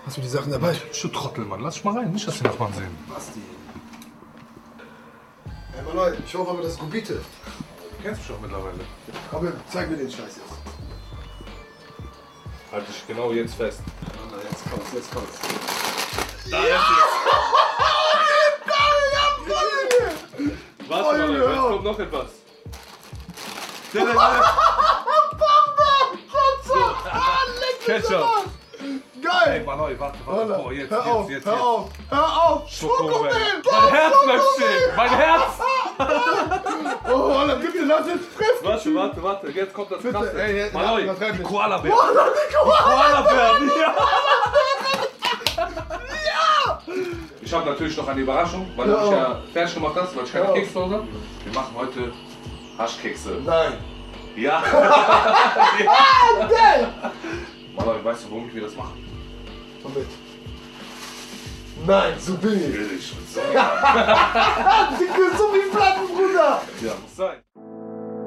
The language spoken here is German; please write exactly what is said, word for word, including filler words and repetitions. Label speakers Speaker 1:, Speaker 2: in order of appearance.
Speaker 1: Hast du die Sachen dabei?
Speaker 2: Du Trottel, Mann. Lass dich mal rein. Nicht, dass die Nachbarn sehen.
Speaker 1: Basti. Hey, Mann, ich hoffe aber, das ist Gubite.
Speaker 2: Du kennst mich doch mittlerweile.
Speaker 1: Komm, zeig mir den Scheiß jetzt.
Speaker 2: Halt dich genau jetzt fest.
Speaker 1: Na, jetzt kommt's, jetzt kommt's.
Speaker 2: Da ist es. Warte mal, jetzt kommt noch etwas. Ketchup.
Speaker 1: Geil!
Speaker 2: Ey, Mann, warte, warte. Oh, jetzt,
Speaker 1: hör
Speaker 2: jetzt,
Speaker 1: auf,
Speaker 2: jetzt,
Speaker 1: hör
Speaker 2: jetzt.
Speaker 1: auf, hör auf!
Speaker 2: Schokomel.
Speaker 1: Schokomel!
Speaker 2: Mein Herz bleibt stehen. Mein Herz.
Speaker 1: Oh, Alter, bitte lass jetzt frisch!
Speaker 2: Warte, warte, warte. Jetzt kommt das
Speaker 1: Bitte,
Speaker 2: Krasse.
Speaker 1: ey, ey,
Speaker 2: Maloi,
Speaker 1: übertreib
Speaker 2: die
Speaker 1: nicht.
Speaker 2: Koala-Bär.
Speaker 1: Koala, die Koala!
Speaker 2: Koala-Bär, ja! Ich habe natürlich noch eine Überraschung, weil du mich ja fertig gemacht hast, weil ich keine Kekse habe. Wir machen heute Haschkekse.
Speaker 1: Nein!
Speaker 2: Ja!
Speaker 1: Ah, geil!
Speaker 2: Maloi, weißt du, womit wir das machen?
Speaker 1: Womit? Nein, so bin ich.
Speaker 2: Will ich. So.
Speaker 1: Dicke, so wie Platten, Bruder!
Speaker 2: Ja, muss sein.